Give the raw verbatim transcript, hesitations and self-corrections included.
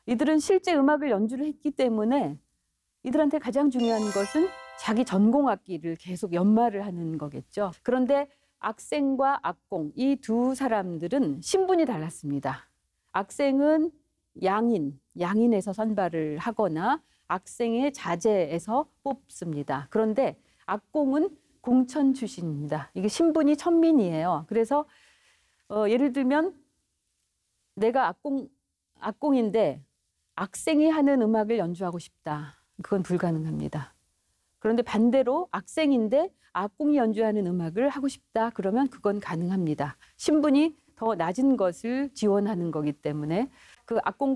이들은 실제 음악을 연주를 했기 때문에 이들한테 가장 중요한 것은 자기 전공 악기를 계속 연마를 하는 거겠죠. 그런데 악생과 악공, 이 두 사람들은 신분이 달랐습니다. 악생은 양인, 양인에서 선발을 하거나 악생의 자제에서 뽑습니다. 그런데 악공은 공천 출신입니다. 이게 신분이 천민이에요. 그래서 어, 예를 들면 내가 악공, 악공인데 악생이 하는 음악을 연주하고 싶다. 그건 불가능합니다. 그런데 반대로 악생인데 악공이 연주하는 음악을 하고 싶다. 그러면 그건 가능합니다. 신분이 더 낮은 것을 지원하는 거기 때문에 그 악공